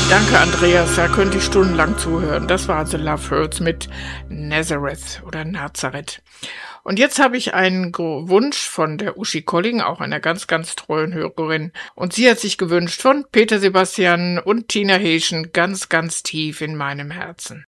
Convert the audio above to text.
Danke, Andreas. Da könnte ich stundenlang zuhören. Das war also Love Hurts mit Nazareth oder Nazareth. Und jetzt habe ich einen Wunsch von der Uschi Colling, auch einer ganz, ganz treuen Hörerin. Und sie hat sich gewünscht von Peter Sebastian und Tina Heeschen, ganz, ganz tief in meinem Herzen.